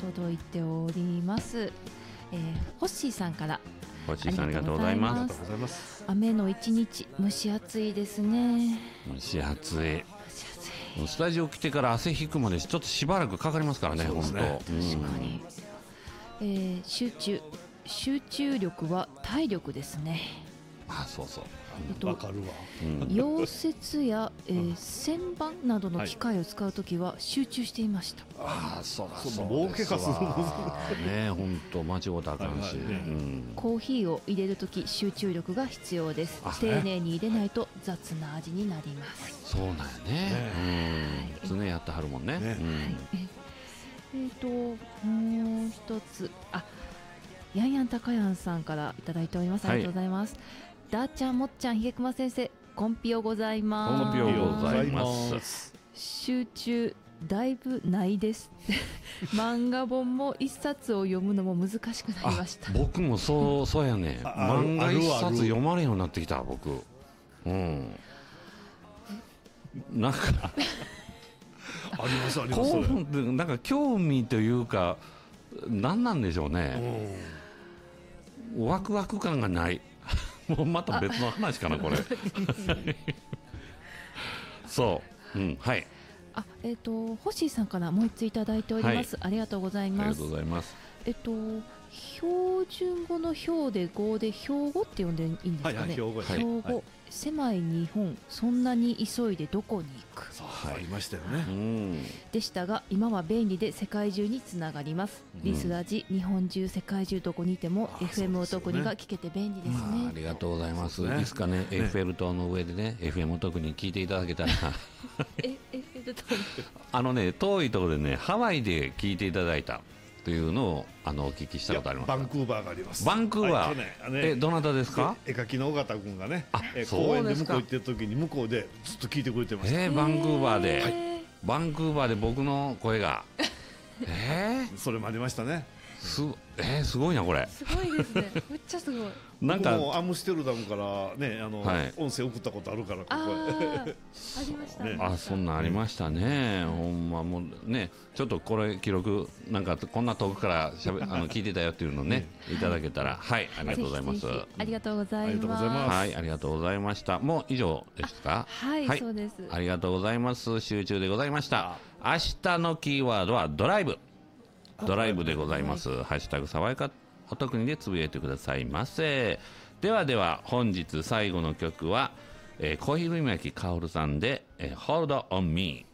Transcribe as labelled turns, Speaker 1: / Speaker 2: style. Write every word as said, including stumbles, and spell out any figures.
Speaker 1: 届いております。えー、ホッシーさんから。
Speaker 2: ホッシーさんありがとうございます。
Speaker 1: 雨の一日、蒸し暑いですね。
Speaker 2: 蒸し暑い。スタジオ来てから汗引くまでちょっとしばらくかかりますからね。本当、ね、
Speaker 1: 確かに、えー、集中集中力は体力ですね。
Speaker 2: あ、そうそう、
Speaker 3: えっと、わかるわ、
Speaker 1: うん、溶接や、えー、旋盤などの機械を使うときは集中していました。
Speaker 2: ああ、そうだそう
Speaker 3: 大怪我する
Speaker 2: ね、本当間違うたらあかんし、ね、
Speaker 1: うん、コーヒーを入れるとき集中力が必要です。丁寧に入れないと雑な味になります。
Speaker 2: そうなんやね、うん、常やってはるもんね。ね、うん、はい、
Speaker 1: えっともう一つ、あ、やんやんたかやんさんからいただいております。ありがとうございます。はい、ダーちゃん、もっちゃん、ひげくま先生、コンピオございます。
Speaker 2: コンピオございます。
Speaker 1: 集中だいぶないです漫画本も一冊を読むのも難しくなりました。
Speaker 2: 僕もそうそうやね。漫画一冊読まれるようになってきた僕。うん。なんか
Speaker 3: ありますあります。
Speaker 2: 興奮、なんか興味というか何なんでしょうね。ワクワク感がない。もうまた別の話かなこれ。そう、うん、はい。
Speaker 1: あ、えっと星さんからもう一ついただいております。はい、ありがとうございます。
Speaker 2: ありがとうございます。
Speaker 1: えっと標準語の標で語で標語って呼んでいいんですかね。はいはい、標語、標語、はい、狭い日本、そんなに急いでどこに行く。
Speaker 3: そう、はい、ありましたよね。
Speaker 2: うん、
Speaker 1: でしたが今は便利で世界中につながります。うん、リスラジ、日本中世界中どこにいても エフエム おとくにが聞けて便利ですね。
Speaker 2: うん、ありがとうございます。いいですかね、エッフェル塔の上でね エフエム おとくに聞いていただけたら
Speaker 1: えエッフェル塔
Speaker 2: あのね、遠いところでねハワイで聞いていただいたというのをあのお聞きしたことあります。
Speaker 3: バンクーバーがあります。
Speaker 2: バンクーバー、
Speaker 3: はいね、
Speaker 2: えどなたですか。
Speaker 3: 絵描きの尾形君がね、え公園で向こう行ってる時に向こうでずっと聞いてくれてました。
Speaker 2: えー、バンクーバーで、はい、バンクーバーで僕の声がえー、
Speaker 3: それもありましたね。
Speaker 2: す, えー、すごいなこれ。
Speaker 1: すごいですね。めっちゃすごい。
Speaker 3: なんかもうアムステルダムからね、あの、はい、音声送ったことあるからここ
Speaker 1: あありましたね。
Speaker 2: あ、そんなんありましたね。ほんまもうね、ちょっとこれ記録なんかこんな遠くからしゃべあの聞いてたよっていうのねいただけたら、はい、ありがとうございます。
Speaker 1: ありがとうございます。
Speaker 2: はい、ありがとうございました。もう以上ですか。
Speaker 1: はい、はい、そうです。
Speaker 2: ありがとうございます。集中でございました。明日のキーワードはドライブ。ドライブでございます。ハッシュタグ爽やかお得にでつぶやいてくださいませ。ではでは本日最後の曲は、えー、小日向薫さんで、えー、Hold on me。